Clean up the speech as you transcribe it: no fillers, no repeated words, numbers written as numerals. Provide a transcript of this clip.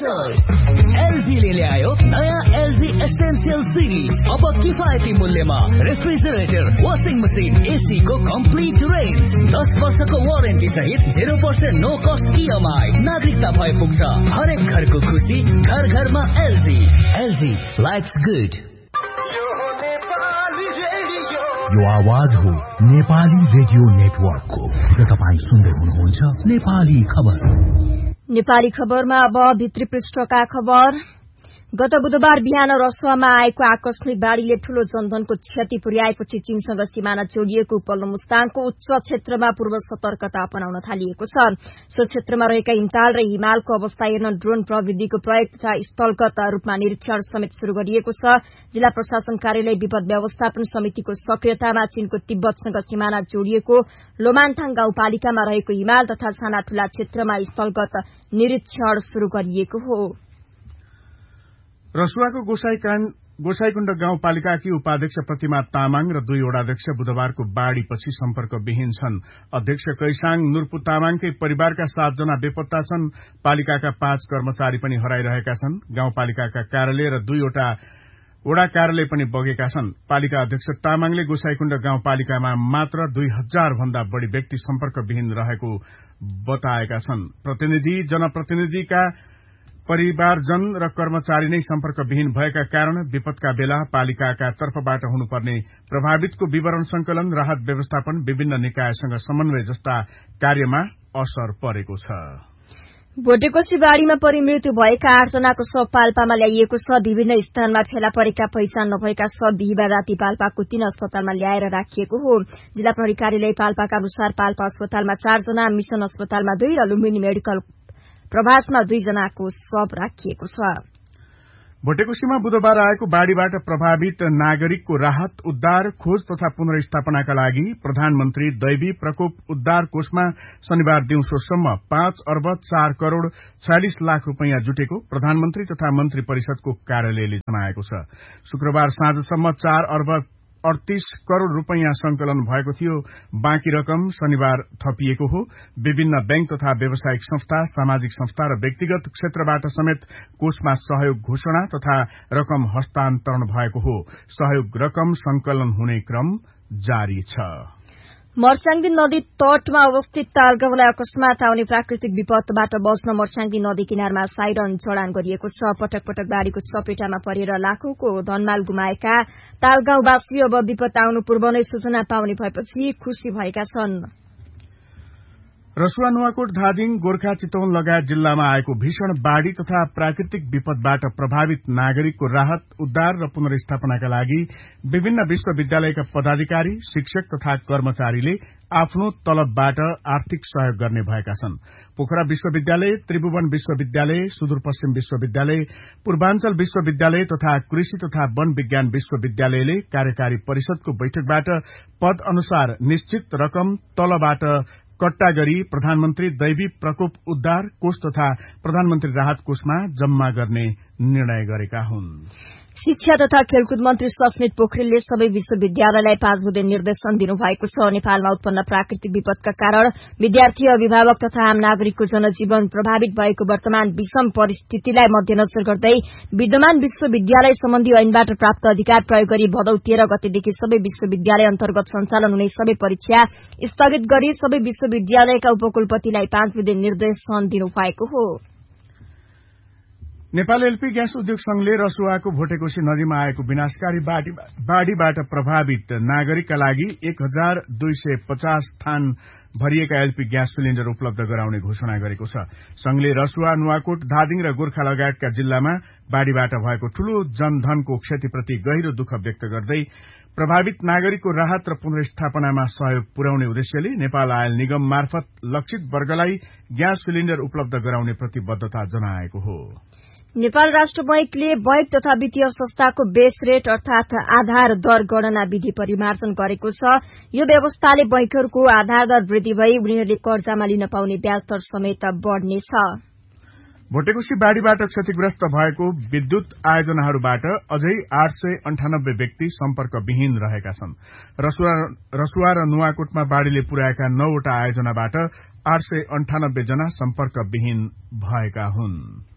LG ले ल्यायो नयाँ एलजी एसेन्शियल सिरिज। अब किफायती मूल्यमा रेफ्रिजरेटर, वाशिङ मसिन, एसी को कम्प्लिट रेन्ज, 10 वर्षको वारेन्टी सहित 0% नो कस्ट EMI। नागरिकता भए पुग्छ हरेक घरको खुसी, घर घरमा एलजी। LG lives good. यो आवाज हो नेपाली रेडियो नेटवर्कको र तपाईँ सुन्दै हुनुहुन्छ नेपाली खबर। नेपाली खबरमा अब भित्री पृष्ठका खबर। गत बुधबार बिहान रसुवामा आएको आकस्मिक बाढ़ीले ठूलो जनधनको क्षति पुर्याएपछि चीनसँग सीमाना जोडिएको उपल्लो मुस्ताङको उच्च क्षेत्रमा पूर्व सतर्कता अपनाउन थालिएको छ। सो क्षेत्रमा रहेका हिमताल र हिमालको अवस्था हेर्न ड्रोन प्रविधिको प्रयोग तथा स्थलगत रूपमा निरीक्षण समेत शुरू गरिएको छ। जिल्ला प्रशासन कार्यालय विपद व्यवस्थापन समितिको सक्रियतामा चीनको तिब्बतसँग सीमाना जोडिएको लोमान्थाङ गाउँपालिकामा रहेको हिमाल तथा साना ठूला क्षेत्रमा स्थलगत निरीक्षण शुरू गरिएको हो। रसुवाको गोसाईकुण्ड गाउँपालिकाकी उपाध्यक्ष प्रतिमा तामाङ र 2 वडाध्यक्ष बुधबारको बाढ़ीपछि सम्पर्कविहीन छन्। अध्यक्ष कैसाङ नुर्पु तामाङकै परिवारका 7 जना बेपत्ता छन्। पालिकाका 5 कर्मचारी पनि हराइरहेका छन्। गाउँपालिकाका कार्यालय र 2 वटा वडा कार्यालय पनि बगेका छन्। पालिका अध्यक्ष तामाङले गोसाईकुण्ड गाउँपालिकामा मात्र 2000 भन्दा बढ़ी व्यक्ति सम्पर्कविहीन रहेको बताएका छन्। जनप्रतिनिधिका परिवारजन र कर्मचारी नै सम्पर्कविहीन भएका कारण विपदका बेला पालिकाका तर्फबाट हुनुपर्ने प्रभावितको विवरण संकलन, राहत व्यवस्थापन, विभिन्न निकायसँग समन्वय जस्ता कार्यमा असर परेको छ। भोटेकोशी बाढ़ीमा परि मृत्यु भएका 8 जनाको शव पाल्पामा ल्याइएको छ। विभिन्न स्थानमा फेला परेका पहिचान नभएका शव बिहिबार राति पाल्पाको 3 अस्पतालमा ल्याएर राखिएको हो। जिल्ला प्रहरी कार्यालय पाल्पाका अनुसार पाल्पा अस्पतालमा 4 जना, मिशन अस्पतालमा 2 र लुम्बिनी मेडिकल प्रभासमा 2 जनाको शव राखिएको छ। भोटेकोशीमा बुधबार आएको बाढ़ीबाट प्रभावित नागरिकको राहत, उद्धार, खोज तथा पुनर्स्थापनाका लागि प्रधानमन्त्री दैवी प्रकोप उद्धार कोषमा शनिबार दिउँसोसम्म 5 अर्ब 4 करोड़ 46 लाख रूपैयाँ जुटेको प्रधानमन्त्री तथा मन्त्री परिषदको कार्यालयले जनाएको छ। शुक्रबार साँझसम्म 4 अर्ब 38 करोड़ रूपैयाँ संकलन भएको थियो। बाँकी रकम शनिबार थपिएको हो। विभिन्न बैंक तथा व्यावसायिक संस्था, सामाजिक संस्था र व्यक्तिगत क्षेत्रबाट समेत कोषमा सहयोग घोषणा तथा रकम हस्तान्तरण भएको हो। सहयोग रकम संकलन हुने क्रम जारी छ। मर्स्याङ्दी नदी तटमा अवस्थित तालगाउँलाई अकस्मात आउने प्राकृतिक विपदबाट बच्न मर्स्याङ्दी नदी किनारमा साइरन जडान गरिएको छ। पटक पटक बाढ़ीको चपेटामा परेर लाखौंको धनमाल गुमाएका तालगाउँवासी अब विपद आउनु पूर्व नै सूचना पाउने भएपछि खुशी भएका छन्। रसुवा, नुवाकोट, धादिङ, गोर्खा, चितवन लगायत जिल्लामा आएको भीषण बाढ़ी तथा प्राकृतिक विपदबाट प्रभावित नागरिकको राहत, उद्धार र पुनर्स्थापनाका लागि विभिन्न विश्वविद्यालयका पदाधिकारी, शिक्षक तथा कर्मचारीले आफ्नो तलबबाट आर्थिक सहयोग गर्ने भएका छन्। पोखरा विश्वविद्यालय, त्रिभुवन विश्वविद्यालय, सुदूरपश्चिम विश्वविद्यालय, पूर्वाञ्चल विश्वविद्यालय तथा कृषि तथा वन विज्ञान विश्वविद्यालयले कार्यकारी परिषदको बैठकबाट पद अनुसार निश्चित रकम तलबाट कट्टा गरी प्रधानमन्त्री दैवी प्रकोप उद्धार कोष तथा प्रधानमन्त्री राहत कोषमा जम्मा गर्ने निर्णय गरेका हुन्। शिक्षा तथा खेलकुद मन्त्री सस्मित पोखरेलले सबै विश्वविद्यालयलाई 5 बुँदे निर्देशन दिनुभएको छ। नेपालमा उत्पन्न प्राकृतिक विपदका कारण विद्यार्थी, अभिभावक तथा आम नागरिकको जनजीवन प्रभावित भएको वर्तमान विषम परिस्थितिलाई मध्यनजर गर्दै विद्यमान विश्वविद्यालय सम्बन्धी ऐनबाट प्राप्त अधिकार प्रयोग गरी भदौ 13 गतेदेखि सबै विश्वविद्यालय अन्तर्गत सञ्चालन हुने सबै परीक्षा स्थगित गरी सबै विश्वविद्यालयका उपकुलपतिलाई 5 बुँदे निर्देशन दिनुभएको हो। नेपाल एलपी ग्यास उद्योग संघले रसुवाको भोटेकोशी नदीमा आएको विनाशकारी बाढ़ीबाट प्रभावित नागरिकका लागि 1250 स्थान भरिएका एलपी ग्यास सिलिण्डर उपलब्ध गराउने घोषणा गरेको छ। संघले रसुवा, नुवाकोट, धादिङ र गोर्खा लगायतका जिल्लामा बाढ़ीबाट भएको ठूलो जनधनको क्षतिप्रति गहिरो दुःख व्यक्त गर्दै प्रभावित नागरिकको राहत र पुनर्स्थापनामा सहयोग पुर्याउने उद्देश्यले नेपाल आयल निगम मार्फत लक्षित वर्गलाई ग्यास सिलिण्डर उपलब्ध गराउने प्रतिबद्धता जनाएको हो। नेपाल राष्ट्र बैंकले बैंक तथा वित्तीय संस्थाको बेस रेट अर्थात आधार दर गणना विधि परिमार्जन गरेको छ। यो व्यवस्थाले बैंकहरूको आधार दर वृद्धि भई उनीहरूले कर्जामा लिन पाउने ब्याज दर समेत बढ़नेछ। भोटेकोशी बाढ़ीबाट क्षतिग्रस्त भएको विद्युत आयोजनाहरूबाट अझै 898 व्यक्ति सम्पर्कविहीन रहेका छन्। रसुवा र नुवाकोटमा बाढ़ीले पुर्याएका 9 वटा आयोजनाबाट 898 जना सम्पर्कविहीन भएका हुन्।